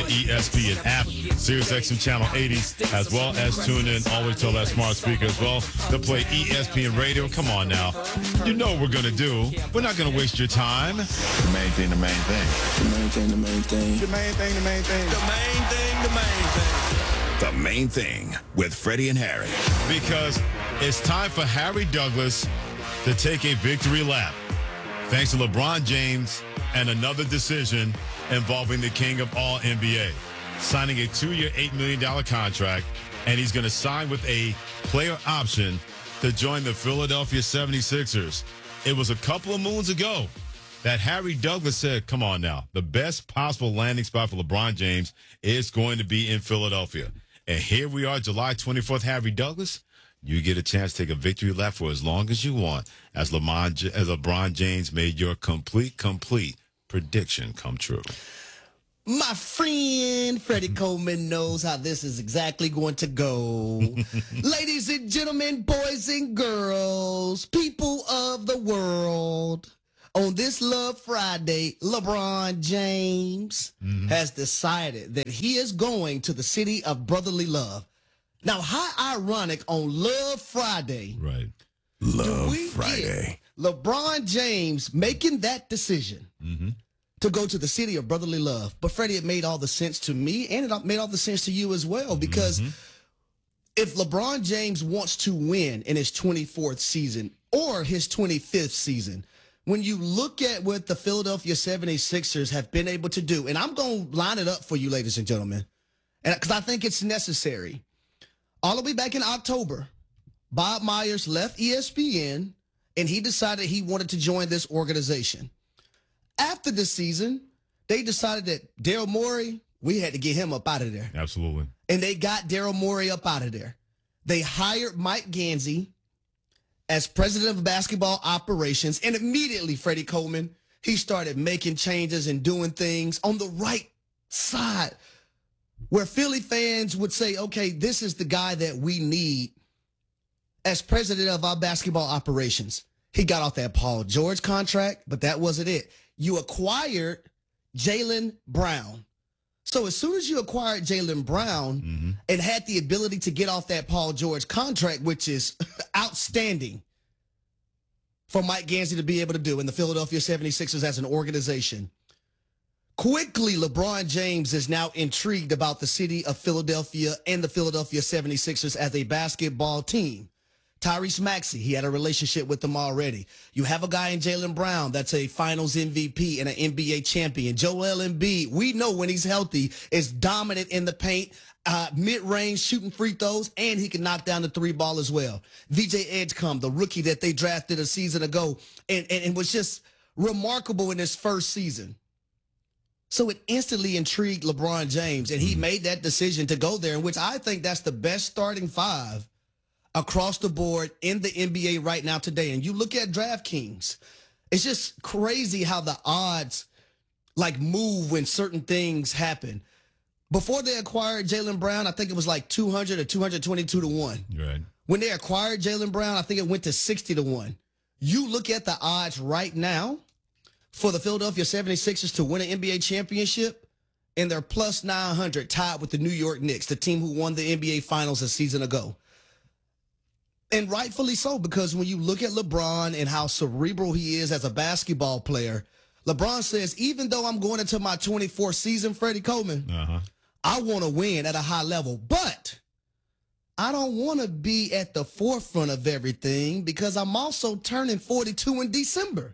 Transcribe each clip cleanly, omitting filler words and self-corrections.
ESPN app, SiriusXM Channel 80, as well as tune in. Always tell that smart speaker as well to play ESPN Radio. Come on now. You know what we're going to do. We're not going to waste your time. The main thing, the main thing. The main thing, the main thing. The main thing, the main thing. The main thing, the main thing. The Main Thing with Freddie and Harry. Because it's time for Harry Douglas to take a victory lap. Thanks to LeBron James and another decision involving the king of all NBA. Signing a 2-year, $8 million contract, and he's going to sign with a player option to join the Philadelphia 76ers. It was a couple of moons ago that Harry Douglas said, come on now, the best possible landing spot for LeBron James is going to be in Philadelphia. And here we are, July 24th, Harry Douglas. You get a chance to take a victory lap for as long as you want as LeBron James made your complete prediction come true. My friend Freddie Coleman knows how this is exactly going to go. Ladies and gentlemen, boys and girls, people of the world, on this Love Friday, LeBron James has decided that he is going to the city of brotherly love. Now, how ironic on Love Friday. Right. Love Friday. LeBron James making that decision to go to the city of brotherly love. But, Freddie, it made all the sense to me, and it made all the sense to you as well, because if LeBron James wants to win in his 24th season or his 25th season, when you look at what the Philadelphia 76ers have been able to do, and I'm going to line it up for you, ladies and gentlemen, because I think it's necessary. All the way back in October, Bob Myers left ESPN, and he decided he wanted to join this organization. After the season, they decided that Daryl Morey, we had to get him up out of there. Absolutely. And they got Daryl Morey up out of there. They hired Mike Gansey as president of basketball operations, and immediately, Freddie Coleman, he started making changes and doing things on the right side where Philly fans would say, okay, this is the guy that we need as president of our basketball operations. He got off that Paul George contract, but that wasn't it. You acquired Jaylen Brown. So as soon as you acquired Jaylen Brown and had the ability to get off that Paul George contract, which is outstanding for Mike Gansey to be able to do in the Philadelphia 76ers as an organization, quickly LeBron James is now intrigued about the city of Philadelphia and the Philadelphia 76ers as a basketball team. Tyrese Maxey, he had a relationship with them already. You have a guy in Jaylen Brown that's a finals MVP and an NBA champion. Joel Embiid, we know when he's healthy, is dominant in the paint, mid-range, shooting free throws, and he can knock down the three ball as well. VJ Edgecombe, the rookie that they drafted a season ago, and was just remarkable in his first season. So it instantly intrigued LeBron James, and he made that decision to go there, in which I think that's the best starting five across the board in the NBA right now today. And you look at DraftKings, it's just crazy how the odds like move when certain things happen. Before they acquired Jaylen Brown, I think it was like 200 or 222 to 1. Right. When they acquired Jaylen Brown, I think it went to 60 to 1. You look at the odds right now for the Philadelphia 76ers to win an NBA championship, and they're plus 900, tied with the New York Knicks, the team who won the NBA Finals a season ago. And rightfully so, because when you look at LeBron and how cerebral he is as a basketball player, LeBron says, even though I'm going into my 24th season, Freddie Coleman, I want to win at a high level, but I don't want to be at the forefront of everything because I'm also turning 42 in December.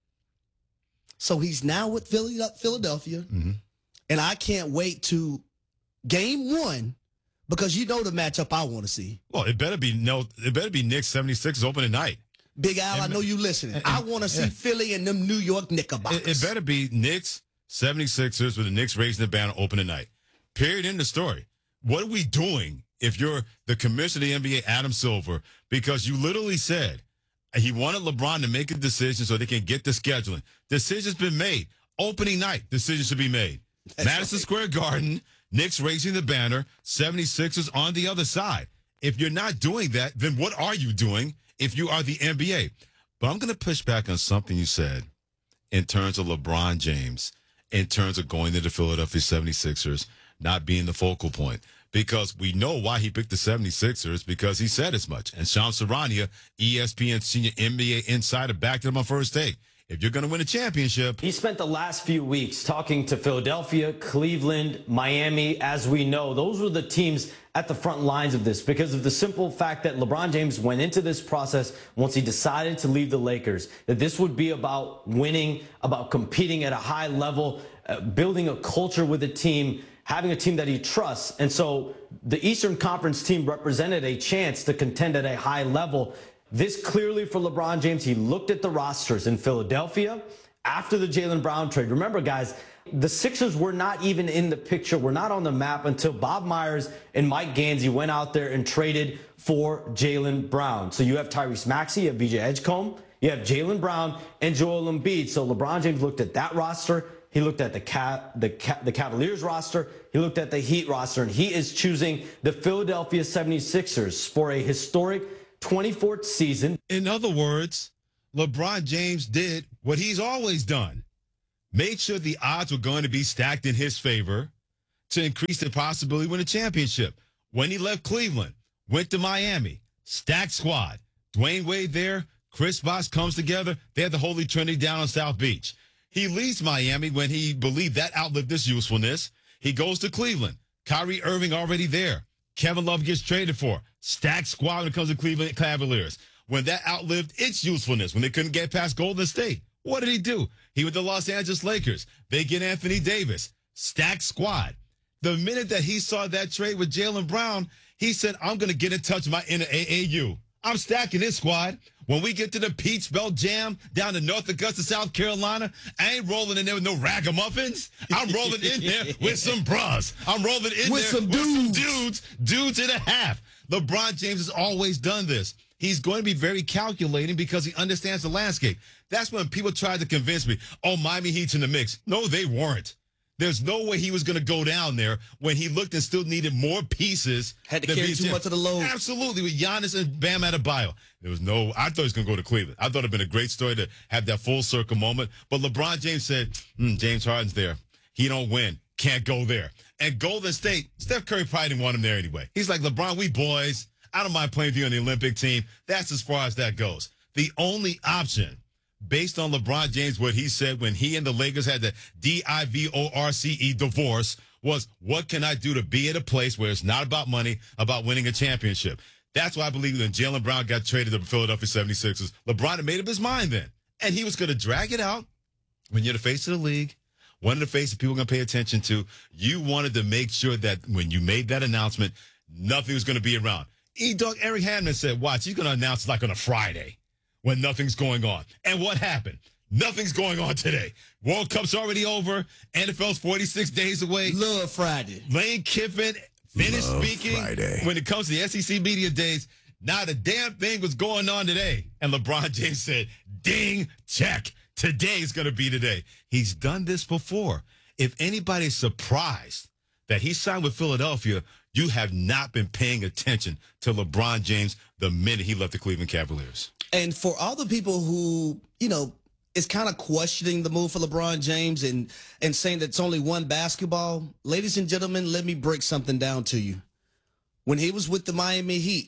So he's now with Philadelphia, and I can't wait to game one, because you know the matchup I want to see. Well, it better be Knicks 76 opening night. Big Al, I know you listening. I want to see Philly and them New York Knickerbockers. It better be Knicks 76ers with the Knicks raising the banner opening night. Period. End of story. What are we doing if you're the commissioner of the NBA, Adam Silver? Because you literally said he wanted LeBron to make a decision so they can get the scheduling. Decision's been made. Opening night, decision should be made. Madison Square Garden, Knicks raising the banner, 76ers on the other side. If you're not doing that, then what are you doing if you are the NBA? But I'm going to push back on something you said in terms of LeBron James, in terms of going to the Philadelphia 76ers. not being the focal point. Because we know why he picked the 76ers, because he said as much. And Sean Sarania, ESPN senior NBA insider, backed him on First Take. If you're going to win a championship. He spent the last few weeks talking to Philadelphia, Cleveland, Miami. As we know, those were the teams at the front lines of this because of the simple fact that LeBron James went into this process once he decided to leave the Lakers, that this would be about winning, about competing at a high level, building a culture with a team, having a team that he trusts. And so the Eastern Conference team represented a chance to contend at a high level. This clearly for LeBron James, he looked at the rosters in Philadelphia after the Jaylen Brown trade. Remember, guys, the Sixers were not even in the picture, were not on the map until Bob Myers and Mike Gansey went out there and traded for Jaylen Brown. So you have Tyrese Maxey, you have VJ Edgecombe, you have Jaylen Brown and Joel Embiid. So LeBron James looked at that roster. He looked at the Cavaliers roster. He looked at the Heat roster, and he is choosing the Philadelphia 76ers for a historic 24th season. In other words, LeBron James did what he's always done. Made sure the odds were going to be stacked in his favor to increase the possibility to win a championship. When he left Cleveland, went to Miami, stacked squad. Dwayne Wade there, Chris Bosh comes together. They had the Holy Trinity down on South Beach. He leaves Miami when he believed that outlived his usefulness. He goes to Cleveland. Kyrie Irving already there. Kevin Love gets traded for. Stacked squad when it comes to Cleveland Cavaliers. When that outlived its usefulness, when they couldn't get past Golden State, what did he do? He went to Los Angeles Lakers. They get Anthony Davis. Stacked squad. The minute that he saw that trade with Jaylen Brown, he said, I'm going to get in touch with my inner AAU. I'm stacking this squad. When we get to the Peach Belt Jam down to North Augusta, South Carolina, I ain't rolling in there with no ragamuffins. I'm rolling in there with some bras. I'm rolling in with there some with dudes. some dudes and a half. LeBron James has always done this. He's going to be very calculating because he understands the landscape. That's when people tried to convince me, oh, Miami Heat's in the mix. No, they weren't. There's no way he was going to go down there when he looked and still needed more pieces. Had to carry too much of the load. Absolutely, with Giannis and Bam Adebayo. There was no, I thought he was going to go to Cleveland. I thought it would have been a great story to have that full circle moment. But LeBron James said, James Harden's there. He don't win. Can't go there. And Golden State, Steph Curry probably didn't want him there anyway. He's like, LeBron, we boys. I don't mind playing with you on the Olympic team. That's as far as that goes. The only option, based on LeBron James, what he said when he and the Lakers had the DIVORCE divorce, was what can I do to be at a place where it's not about money, about winning a championship? That's why I believe when Jaylen Brown got traded to the Philadelphia 76ers, LeBron had made up his mind then. And he was going to drag it out. When you're the face of the league, one of the faces people are going to pay attention to, you wanted to make sure that when you made that announcement, nothing was going to be around. E-Dog Eric Hanman said, watch, he's going to announce like on a Friday when nothing's going on. And what happened? Nothing's going on today. World Cup's already over. NFL's 46 days away. Love Friday. Lane Kiffin finished Love speaking. Friday. When it comes to the SEC Media Days, not a damn thing was going on today. And LeBron James said, ding, check. Today's going to be today. He's done this before. If anybody's surprised that he signed with Philadelphia, you have not been paying attention to LeBron James the minute he left the Cleveland Cavaliers. And for all the people who, is kind of questioning the move for LeBron James and saying that it's only one basketball, ladies and gentlemen, let me break something down to you. When he was with the Miami Heat,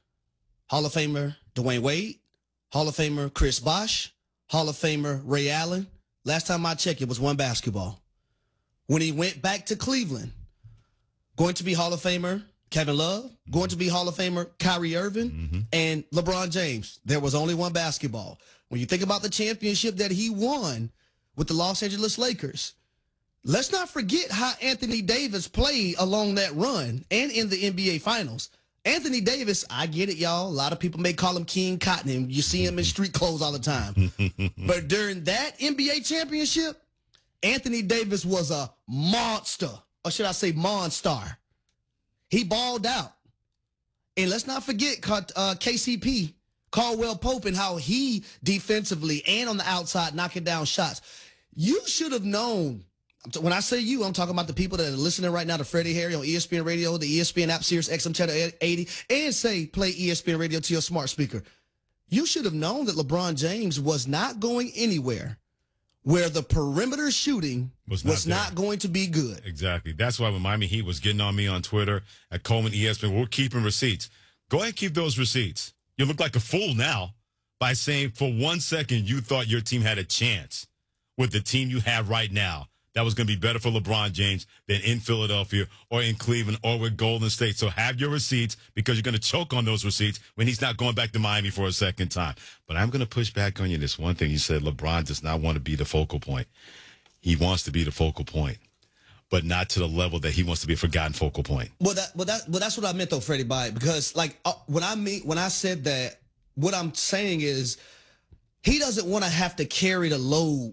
Hall of Famer Dwayne Wade, Hall of Famer Chris Bosh, Hall of Famer Ray Allen, last time I checked, it was one basketball. When he went back to Cleveland, going to be Hall of Famer Kevin Love, going to be Hall of Famer Kyrie Irving, and LeBron James. There was only one basketball. When you think about the championship that he won with the Los Angeles Lakers, let's not forget how Anthony Davis played along that run and in the NBA Finals. Anthony Davis, I get it, y'all. A lot of people may call him King Cotton, and you see him in street clothes all the time. But during that NBA championship, Anthony Davis was a monster. Or should I say Monstar? He balled out. And let's not forget KCP, Caldwell Pope, and how he defensively and on the outside knocking down shots. You should have known. When I say you, I'm talking about the people that are listening right now to Freddie Harry on ESPN Radio, the ESPN app, Sirius XM Channel 80, and say play ESPN Radio to your smart speaker. You should have known that LeBron James was not going anywhere where the perimeter shooting was not going to be good. Exactly. That's why when Miami Heat was getting on me on Twitter at Coleman ESPN, we're keeping receipts. Go ahead and keep those receipts. You look like a fool now by saying for 1 second you thought your team had a chance with the team you have right now. That was going to be better for LeBron James than in Philadelphia or in Cleveland or with Golden State. So have your receipts because you're going to choke on those receipts when he's not going back to Miami for a second time. But I'm going to push back on you. This one thing you said, LeBron does not want to be the focal point. He wants to be the focal point, but not to the level that he wants to be a forgotten focal point. Well, that's what I meant though, Freddie, by it, because like when I said that, what I'm saying is he doesn't want to have to carry the load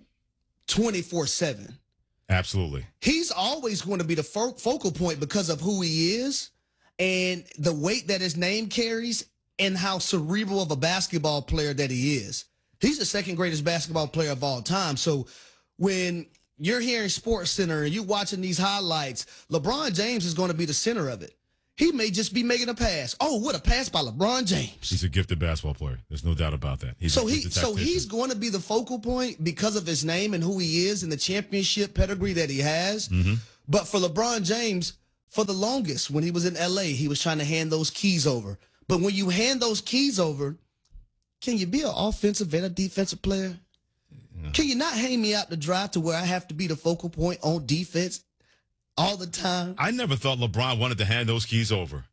24/7. Absolutely. He's always going to be the focal point because of who he is and the weight that his name carries and how cerebral of a basketball player that he is. He's the second greatest basketball player of all time. So when you're hearing SportsCenter and you're watching these highlights, LeBron James is going to be the center of it. He may just be making a pass. Oh, what a pass by LeBron James. He's a gifted basketball player. There's no doubt about that. So he's going to be the focal point because of his name and who he is and the championship pedigree that he has. Mm-hmm. But for LeBron James, for the longest, when he was in LA, he was trying to hand those keys over. But when you hand those keys over, can you be an offensive and a defensive player? Yeah. Can you not hang me out to dry to where I have to be the focal point on defense all the time? I never thought LeBron wanted to hand those keys over.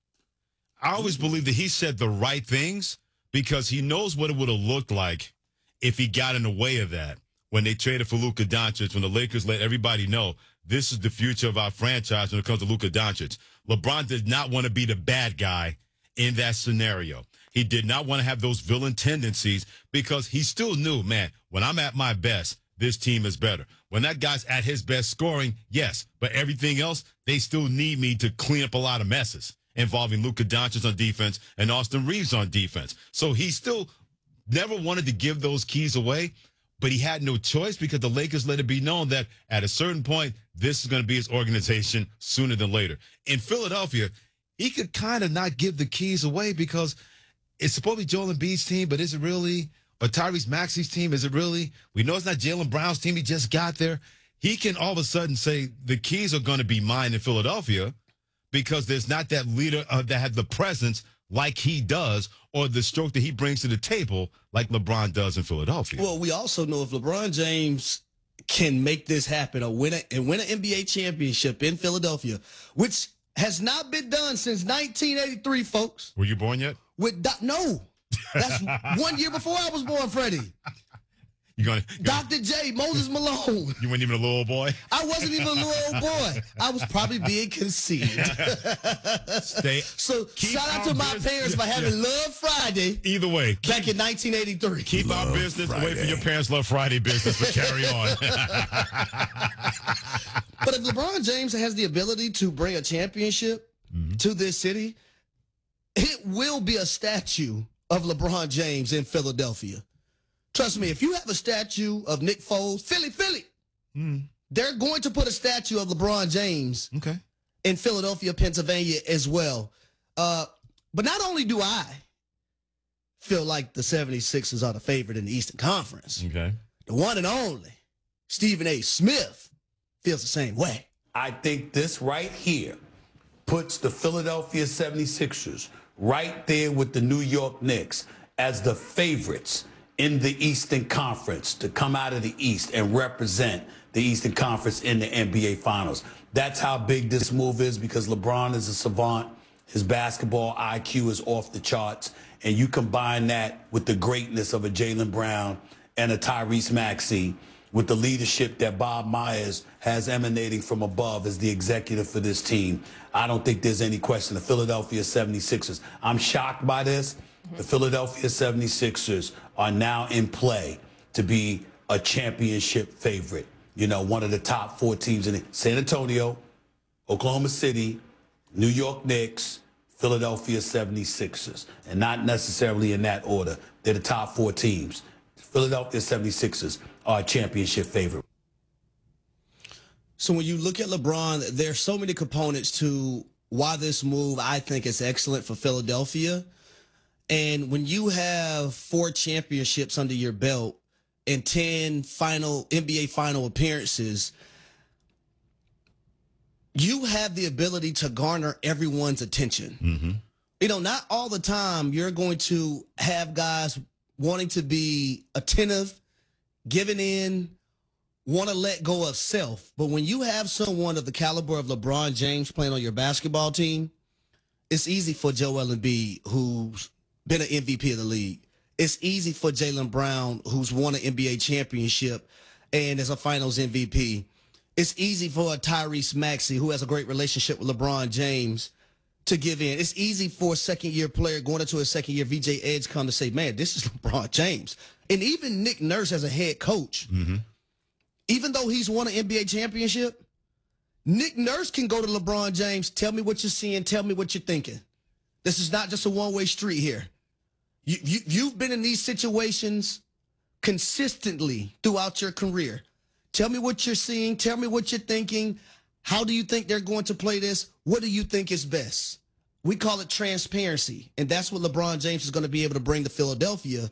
I always believed that he said the right things because he knows what it would have looked like if he got in the way of that. When they traded for Luka Doncic, when the Lakers let everybody know this is the future of our franchise when it comes to Luka Doncic. LeBron did not want to be the bad guy in that scenario. He did not want to have those villain tendencies because he still knew, man, when I'm at my best, this team is better. When that guy's at his best scoring, yes, but everything else, they still need me to clean up a lot of messes involving Luka Doncic on defense and Austin Reeves on defense. So he still never wanted to give those keys away, but he had no choice because the Lakers let it be known that at a certain point, this is going to be his organization sooner than later. In Philadelphia, he could kind of not give the keys away because it's supposed to be Joel Embiid's team, but is it really? Or Tyrese Maxey's team, is it really? We know it's not Jaylen Brown's team. He just got there. He can all of a sudden say the keys are going to be mine in Philadelphia because there's not that leader that had the presence like he does or the stroke that he brings to the table like LeBron does in Philadelphia. Well, we also know if LeBron James can make this happen and win an NBA championship in Philadelphia, which has not been done since 1983, folks. Were you born yet? No. That's 1 year before I was born, Freddie. Dr. J, Moses Malone. You weren't even a little old boy? I wasn't even a little old boy. I was probably being conceived. So shout out to my parents for having Love Friday. Either way. Back in 1983. Keep Love our business Friday. away from your parents' Love Friday business, but carry on. But if LeBron James has the ability to bring a championship to this city, it will be a statue of LeBron James in Philadelphia. Trust me, if you have a statue of Nick Foles, Philly, they're going to put a statue of LeBron James in Philadelphia, Pennsylvania as well. But not only do I feel like the 76ers are the favorite in the Eastern Conference, Okay. the one and only Stephen A. Smith feels the same way. I think this right here puts the Philadelphia 76ers right there with the New York Knicks as the favorites in the Eastern Conference to come out of the East and represent the Eastern Conference in the NBA Finals. That's how big this move is because LeBron is a savant. His basketball IQ is off the charts. And you combine that with the greatness of a Jaylen Brown and a Tyrese Maxey with the leadership that Bob Myers has emanating from above as the executive for this team. I don't think there's any question. The Philadelphia 76ers. I'm shocked by this. The Philadelphia 76ers are now in play to be a championship favorite. You know, one of the top 4 teams in San Antonio, Oklahoma City, New York Knicks, Philadelphia 76ers. And not necessarily in that order. They're the top 4 teams. Philadelphia 76ers are a championship favorite. So when you look at LeBron, there's so many components to why this move I think is excellent for Philadelphia. And when you have 4 championships under your belt, and 10 NBA final appearances, you have the ability to garner everyone's attention. Mm-hmm. You know, not all the time you're going to have guys wanting to be attentive, giving in, want to let go of self. But when you have someone of the caliber of LeBron James playing on your basketball team, it's easy for Joel Embiid, who's been an MVP of the league. It's easy for Jaylen Brown, who's won an NBA championship and is a finals MVP. It's easy for a Tyrese Maxey, who has a great relationship with LeBron James, to give in. It's easy for a second-year player going into a second-year, VJ Edge, come to say, man, this is LeBron James. And even Nick Nurse as a head coach, even though he's won an NBA championship, Nick Nurse can go to LeBron James, tell me what you're seeing, tell me what you're thinking. This is not just a one-way street here. You've been in these situations consistently throughout your career. Tell me what you're seeing. Tell me what you're thinking. How do you think they're going to play this? What do you think is best? We call it transparency, and that's what LeBron James is going to be able to bring to Philadelphia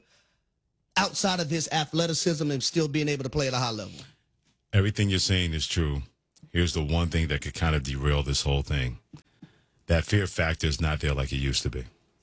outside of his athleticism and still being able to play at a high level. Everything you're saying is true. Here's the one thing that could kind of derail this whole thing. That fear factor is not there like it used to be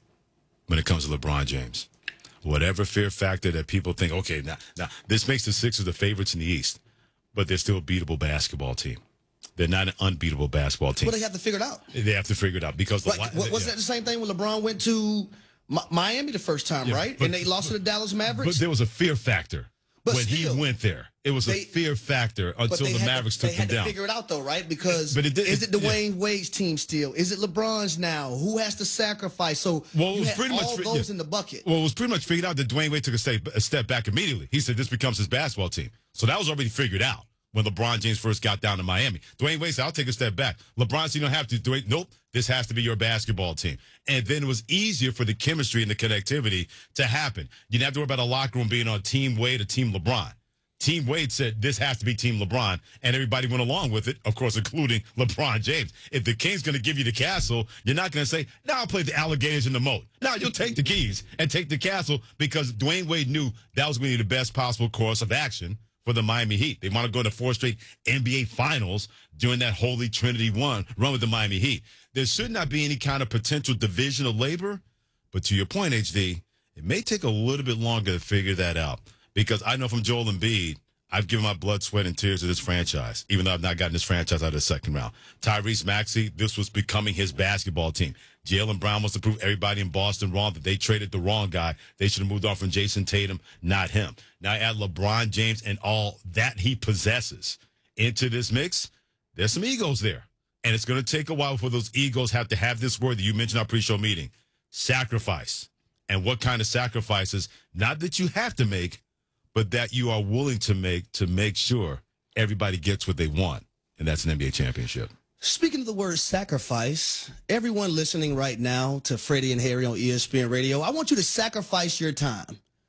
when it comes to LeBron James. Whatever fear factor that people think, okay, now this makes the Sixers the favorites in the East, but they're still a beatable basketball team. They're not an unbeatable basketball team. Well, they have to figure it out. They have to figure it out because wasn't that the same thing when LeBron went to Miami the first time, right? And they lost to the Dallas Mavericks. But there was a fear factor when he went there. It was a fear factor until the Mavericks took them down. They had to figure it out, though, right? Because is it Dwayne Wade's team still? Is it LeBron's now? Who has to sacrifice? So you had all those in the bucket. Well, it was pretty much figured out that Dwayne Wade took a step back immediately. He said this becomes his basketball team. So that was already figured out when LeBron James first got down to Miami. Dwayne Wade said, I'll take a step back. LeBron said, you don't have to do it. Nope, this has to be your basketball team. And then it was easier for the chemistry and the connectivity to happen. You didn't have to worry about a locker room being on Team Wade or Team LeBron. Team Wade said, this has to be Team LeBron, and everybody went along with it, of course, including LeBron James. If the King's going to give you the castle, you're not going to say, now I'll play the alligators in the moat. Now you'll take the keys and take the castle because Dwayne Wade knew that was going to be the best possible course of action for the Miami Heat. They want to go to 4 straight NBA finals during that Holy Trinity run with the Miami Heat. There should not be any kind of potential division of labor, but to your point, HD, it may take a little bit longer to figure that out because I know from Joel Embiid, I've given my blood, sweat, and tears to this franchise, even though I've not gotten this franchise out of the second round. Tyrese Maxey, this was becoming his basketball team. Jaylen Brown wants to prove everybody in Boston wrong, that they traded the wrong guy. They should have moved on from Jason Tatum, not him. Now add LeBron James and all that he possesses into this mix. There's some egos there. And it's going to take a while before those egos have to have this word that you mentioned in our pre-show meeting, sacrifice. And what kind of sacrifices, not that you have to make, but that you are willing to make sure everybody gets what they want, and that's an NBA championship. Speaking of the word sacrifice, everyone listening right now to Freddie and Harry on ESPN Radio, I want you to sacrifice your time.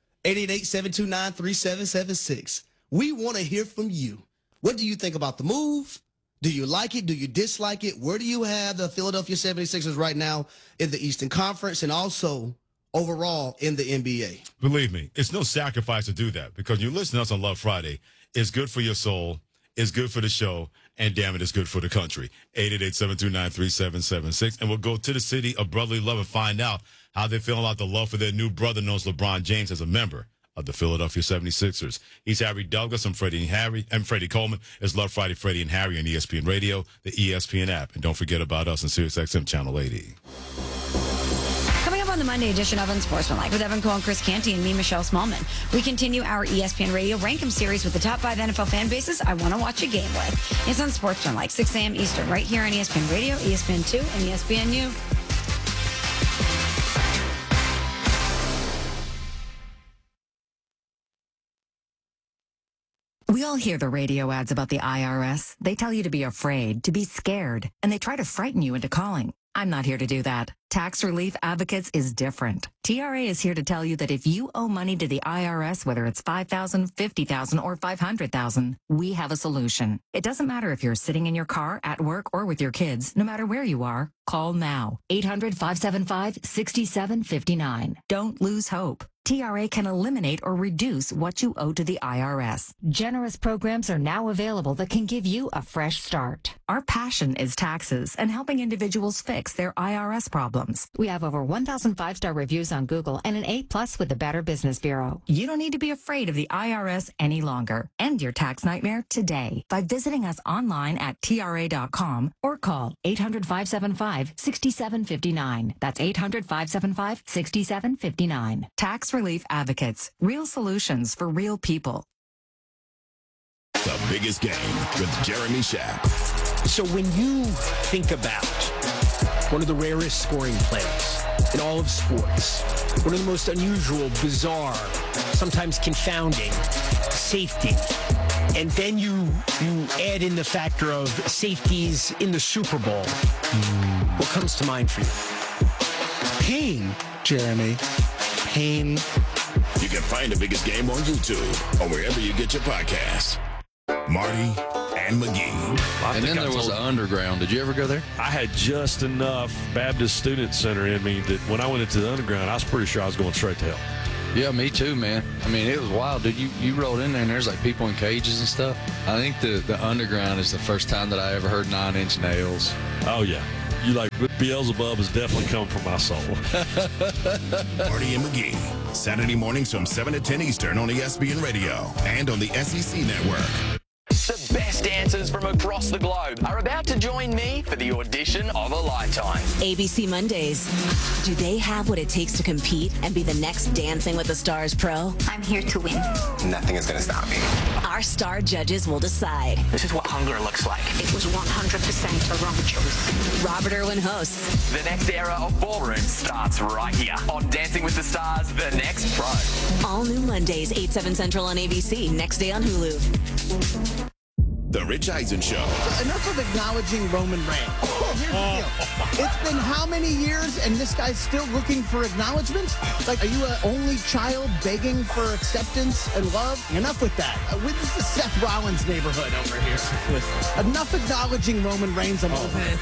888-729-3776. We want to hear from you. What do you think about the move? Do you like it? Do you dislike it? Where do you have the Philadelphia 76ers right now in the Eastern Conference and also overall in the NBA? Believe me, it's no sacrifice to do that because you listen to us on Love Friday. It's good for your soul. It's good for the show. And damn it, it's good for the country. 888-729-3776. And we'll go to the city of brotherly love and find out how they feel about the love for their new brother known as LeBron James as a member of the Philadelphia 76ers. He's Harry Douglas. I'm Freddie and Harry. I'm Freddie Coleman. It's Love Friday, Freddie and Harry on ESPN Radio, the ESPN app. And don't forget about us on SiriusXM Channel 80. Coming up on the Monday edition of Unsportsmanlike with Evan Cole and Chris Canty and me, Michelle Smallman, we continue our ESPN Radio Rankem series with the top 5 NFL fan bases I want to watch a game with. It's Unsportsmanlike, 6 a.m. Eastern, right here on ESPN Radio, ESPN 2, and ESPNU. We all hear the radio ads about the IRS. They tell you to be afraid, to be scared, and they try to frighten you into calling. I'm not here to do that. Tax Relief Advocates is different. TRA is here to tell you that if you owe money to the IRS, whether it's $5,000, $50,000, or $500,000, we have a solution. It doesn't matter if you're sitting in your car, at work, or with your kids. No matter where you are, call now. 800-575-6759. Don't lose hope. TRA can eliminate or reduce what you owe to the IRS. Generous programs are now available that can give you a fresh start. Our passion is taxes and helping individuals fix their IRS problems. We have over 1,000 5-star reviews on Google and an A+ with the Better Business Bureau. You don't need to be afraid of the IRS any longer. End your tax nightmare today by visiting us online at TRA.com or call 800-575-6759. That's 800-575-6759. Tax Relief Advocates. Real solutions for real people. The biggest game with Jeremy Schaap. So when you think about one of the rarest scoring plays in all of sports, one of the most unusual, bizarre, sometimes confounding safety, and then you add in the factor of safeties in the Super Bowl, what comes to mind for you? Pain, Jeremy. Pain. You can find the biggest game on YouTube or wherever you get your podcasts. Marty and McGee. And then there was the Underground. Did you ever go there? I had just enough Baptist Student Center in me that when I went into the Underground, I was pretty sure I was going straight to hell. Yeah, me too, man. I mean, it was wild, dude. You rolled in there and there's like people in cages and stuff. I think the Underground is the first time that I ever heard 9 Inch Nails. Oh, yeah. You like Beelzebub has definitely come from my soul. Marty and McGee. Saturday mornings from 7 to 10 Eastern on ESPN Radio and on the SEC Network. The best dancers from across the globe are about to join me for the audition of a lifetime. ABC Mondays. Do they have what it takes to compete and be the next Dancing with the Stars pro? I'm here to win. Nothing is going to stop me. Our star judges will decide. This is what hunger looks like. It was 100% the wrong choice. Robert Irwin hosts. The next era of ballroom starts right here on Dancing with the Stars, The Next Pro. All new Mondays, 8/7 Central on ABC. Next day on Hulu. The Rich Eisen Show. Enough of acknowledging Roman Reigns. Here's the deal. It's been how many years and this guy's still looking for acknowledgement? Like, are you an only child begging for acceptance and love? Enough with that. This is Seth Rollins' neighborhood over here. Enough acknowledging Roman Reigns. I'm over it.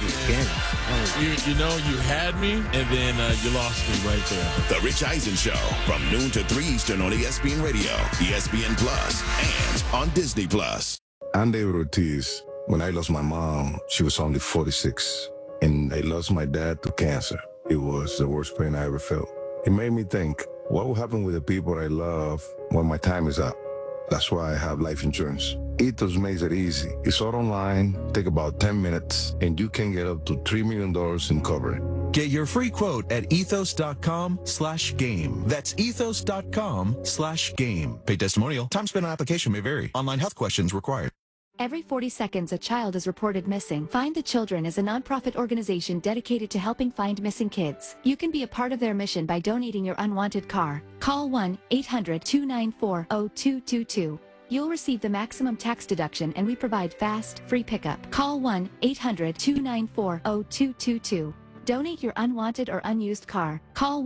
You know, you had me, and then you lost me right there. The Rich Eisen Show from noon to 3 Eastern on ESPN Radio, ESPN Plus, and on Disney Plus. I'm David Ortiz. When I lost my mom, she was only 46, and I lost my dad to cancer. It was the worst pain I ever felt. It made me think, what will happen with the people I love when my time is up? That's why I have life insurance. Ethos makes it easy. It's all online, take about 10 minutes, and you can get up to $3 million in coverage. Get your free quote at ethos.com/game. That's ethos.com/game. Paid testimonial. Time spent on application may vary. Online health questions required. Every 40 seconds, a child is reported missing. Find the Children is a nonprofit organization dedicated to helping find missing kids. You can be a part of their mission by donating your unwanted car. Call 1-800-294-0222. You'll receive the maximum tax deduction, and we provide fast, free pickup. Call 1-800-294-0222. Donate your unwanted or unused car. Call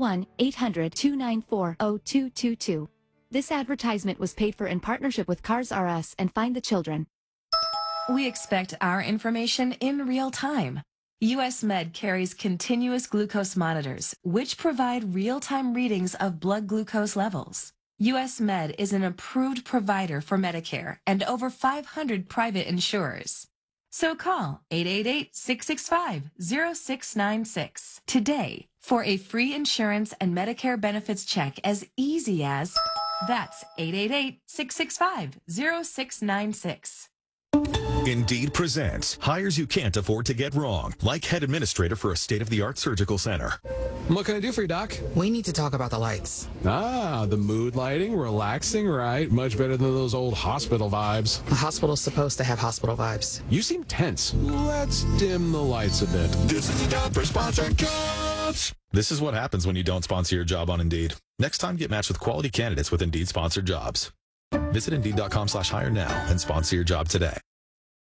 1-800-294-0222. This advertisement was paid for in partnership with Cars R Us and Find the Children. We expect our information in real time. US Med carries continuous glucose monitors, which provide real-time readings of blood glucose levels. US Med is an approved provider for Medicare and over 500 private insurers. So call 888-665-0696 today for a free insurance and Medicare benefits check as easy as, that's 888-665-0696. Indeed presents hires you can't afford to get wrong, like head administrator for a state-of-the-art surgical center. What can I do for you, Doc? We need to talk about the lights. Ah, the mood lighting, relaxing, right? Much better than those old hospital vibes. A hospital's supposed to have hospital vibes. You seem tense. Let's dim the lights a bit. This is time for sponsored jobs. This is what happens when you don't sponsor your job on Indeed. Next time, get matched with quality candidates with Indeed sponsored jobs. Visit Indeed.com/hire now and sponsor your job today.